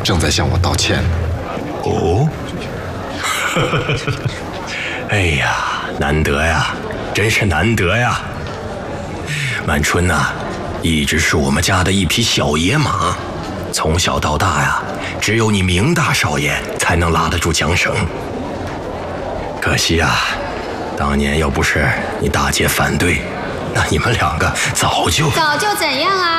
正在向我道歉。 哦，哎呀，难得呀，真是难得呀！满春呐，一直是我们家的一匹小野马，从小到大呀，只有你明大少爷才能拉得住缰绳。可惜啊，当年要不是你大姐反对，那你们两个早就怎样啊？